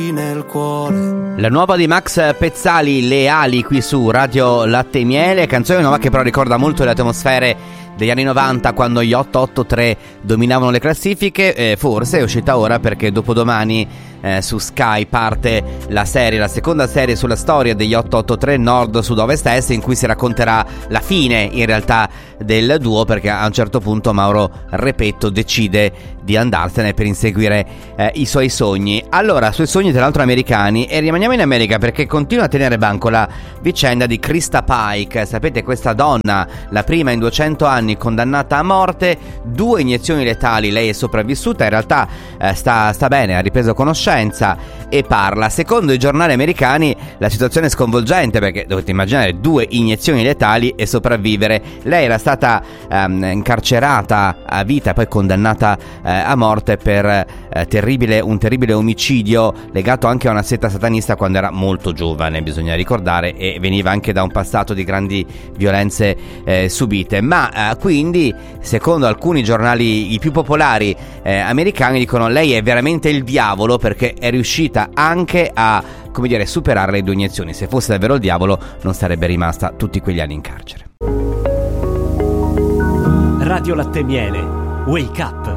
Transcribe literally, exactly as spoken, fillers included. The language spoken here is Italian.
nel cuore. La nuova di Max Pezzali, Le ali, qui su Radio Latte e Miele, canzone nuova che però ricorda molto le atmosfere degli anni novanta, quando gli otto otto tre dominavano le classifiche. Eh, forse è uscita ora perché dopodomani eh, su Sky parte la serie, la seconda serie sulla storia degli otto otto tre Nord, Sud, Ovest, Est, in cui si racconterà la fine in realtà del duo, perché a un certo punto Mauro Repetto decide di andarsene per inseguire eh, i suoi sogni. Allora, sui sogni tra l'altro americani, e rimaniamo in America perché continua a tenere banco la vicenda di Krista Pike. Sapete, questa donna, la prima in duecento anni condannata a morte, due iniezioni letali, lei è sopravvissuta, in realtà eh, sta, sta bene, ha ripreso conoscenza e parla. Secondo i giornali americani la situazione è sconvolgente, perché dovete immaginare due iniezioni letali e sopravvivere. Lei era stata ehm, incarcerata a vita, poi condannata eh, a morte per eh, terribile, un terribile omicidio legato anche a una setta satanista quando era molto giovane, bisogna ricordare, e veniva anche da un passato di grandi violenze eh, subite. Ma eh, quindi, secondo alcuni giornali, i più popolari eh, americani, dicono lei è veramente il diavolo, perché è riuscita anche a, come dire, superare le due iniezioni. Se fosse davvero il diavolo non sarebbe rimasta tutti quegli anni in carcere. Radio Latte e Miele, Wake Up.